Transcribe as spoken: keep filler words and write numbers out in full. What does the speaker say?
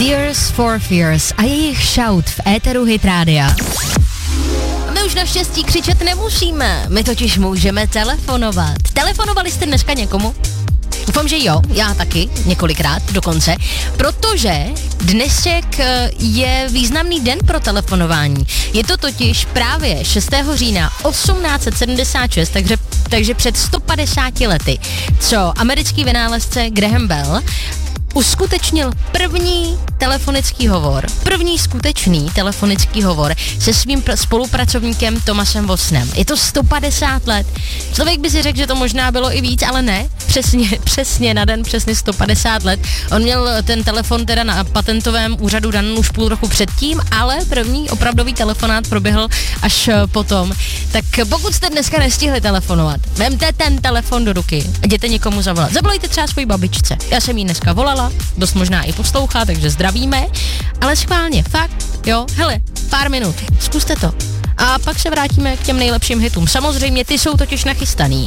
Tears for Fears a jejich shout v éteru Hit Rádia. My už naštěstí křičet nemusíme, my totiž můžeme telefonovat. Telefonovali jste dneska někomu? Doufám, že jo, já taky, několikrát dokonce, protože dnešek je významný den pro telefonování. Je to totiž právě šestého října osmnáct set sedmdesát šest, takže, takže před sto padesáti lety, co americký vynálezce Graham Bell uskutečnil první telefonický hovor, první skutečný telefonický hovor se svým pr- spolupracovníkem Thomasem Watsonem. Je to sto padesát let. Člověk by si řekl, že to možná bylo i víc, ale ne. Přesně, přesně na den, přesně sto padesát let. On měl ten telefon teda na patentovém úřadu dan už půl roku předtím, ale první opravdový telefonát proběhl až potom. Tak pokud jste dneska nestihli telefonovat, vemte ten telefon do ruky a jděte někomu zavolat. Zavolejte třeba svoji babičce. Já jsem jí dneska volala, dost možná i poslouchá, takže zdravíme, ale schválně, fakt, jo, hele, pár minut, zkuste to. A pak se vrátíme k těm nejlepším hitům. Samozřejmě ty jsou totiž nachystaný.